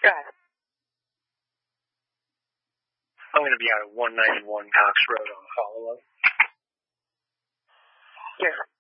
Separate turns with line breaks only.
Go ahead.
I'm going to be out at 191 Cox Road on a follow-up.
You're